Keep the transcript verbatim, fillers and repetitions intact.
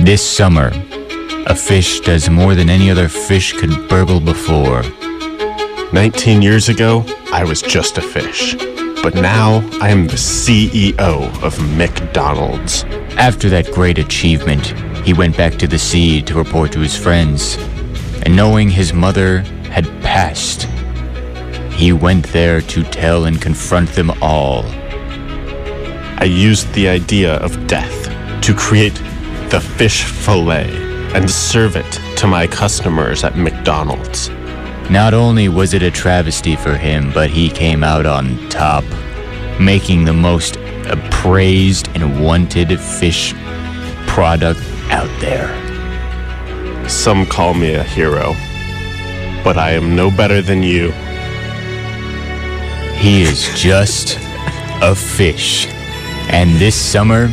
This summer, a fish does more than any other fish could burble before. Nineteen years ago, I was just a fish. But now, I am the C E O of McDonald's. After that great achievement, he went back to the sea to report to his friends. And knowing his mother had passed, he went there to tell and confront them all. I used the idea of death to create the fish fillet and serve it to my customers at McDonald's. Not only was it a travesty for him, but he came out on top, making the most praised and wanted fish product out there. Some call me a hero, but I am no better than you. He is just a fish. And this summer,